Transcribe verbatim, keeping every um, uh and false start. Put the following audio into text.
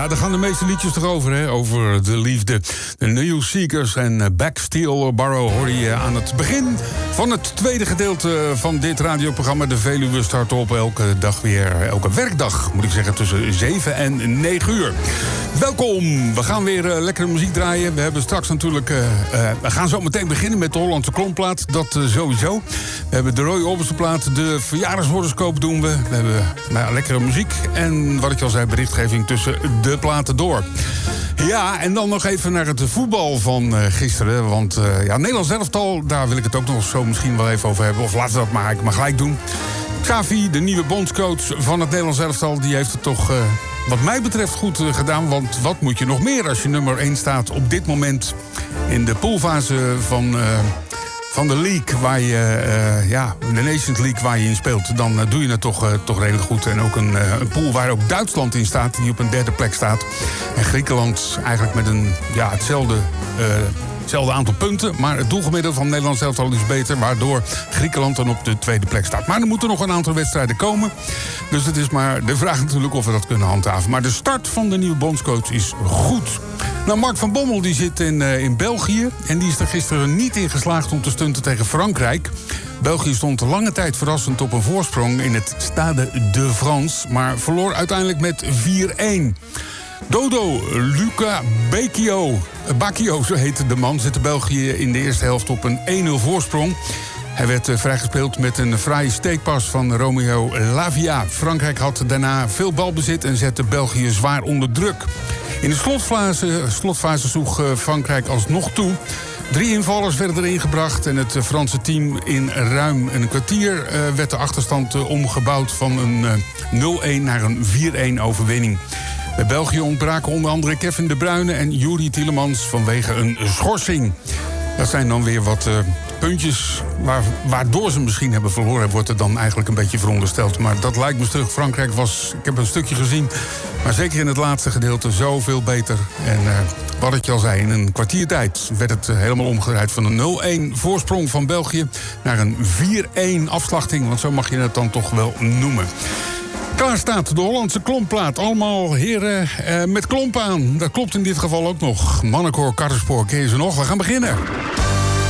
Ja, daar gaan de meeste liedjes toch over, hè? Over de liefde. De New Seekers en Back Steel Barrow hoor je aan het begin van het tweede gedeelte van dit radioprogramma. De Veluwe start op elke dag weer, elke werkdag, moet ik zeggen, tussen zeven en negen uur. Welkom, we gaan weer uh, lekkere muziek draaien. We hebben straks natuurlijk, uh, uh, we gaan zo meteen beginnen met de Hollandse Klomplaat. Dat uh, sowieso. We hebben de Roy Orbison plaat, de verjaardagshoroscoop doen we. We hebben nou ja, lekkere muziek en wat ik al zei, berichtgeving tussen de platen door. Ja, en dan nog even naar het voetbal van uh, gisteren. Want uh, ja, Nederlands elftal, daar wil ik het ook nog zo misschien wel even over hebben. Of laten we dat maar, ik maar gelijk doen. Xavi, de nieuwe bondscoach van het Nederlands elftal, die heeft het toch, uh, wat mij betreft, goed uh, gedaan. Want wat moet je nog meer als je nummer één staat op dit moment in de poolfase van... Uh, Van de league waar je, uh, ja, de Nations League waar je in speelt, dan uh, doe je het toch, uh, toch redelijk goed. En ook een, uh, een pool waar ook Duitsland in staat, die op een derde plek staat. En Griekenland eigenlijk met een, ja, hetzelfde, uh, hetzelfde aantal punten. Maar het doelgemiddelde van Nederland zelf al is beter, waardoor Griekenland dan op de tweede plek staat. Maar er moeten nog een aantal wedstrijden komen. Dus het is maar de vraag natuurlijk of we dat kunnen handhaven. Maar de start van de nieuwe bondscoach is goed. Nou, Mark van Bommel die zit in, uh, in België. En die is er gisteren niet in geslaagd om te stunten tegen Frankrijk. België stond lange tijd verrassend op een voorsprong in het Stade de France. Maar verloor uiteindelijk met vier-een. Dodo Luca Bacchio, Bacchio, zo heette de man, zette België in de eerste helft op een één-nul voorsprong. Hij werd uh, vrijgespeeld met een fraaie steekpas van Romeo Lavia. Frankrijk had daarna veel balbezit en zette België zwaar onder druk. In de slotfase, slotfase sloeg uh, Frankrijk alsnog toe. Drie invallers werden erin gebracht en het uh, Franse team in ruim een kwartier uh, werd de achterstand uh, omgebouwd van een uh, nul-een naar een vier-een overwinning. Bij België ontbraken onder andere Kevin De Bruyne en Youri Tielemans vanwege een schorsing. Dat zijn dan weer wat uh, puntjes waar, waardoor ze misschien hebben verloren, wordt er dan eigenlijk een beetje verondersteld. Maar dat lijkt me terug. Frankrijk was, ik heb een stukje gezien, maar zeker in het laatste gedeelte zoveel beter. En uh, wat ik je al zei, in een kwartiertijd werd het uh, helemaal omgedraaid van een nul-een voorsprong van België naar een vier-een afslachting, want zo mag je het dan toch wel noemen. Klaar staat de Hollandse Klomplaat. Allemaal heren uh, met klomp aan. Dat klopt in dit geval ook nog. Mannenkoor Karrenspoor, ken je ze nog? We gaan beginnen.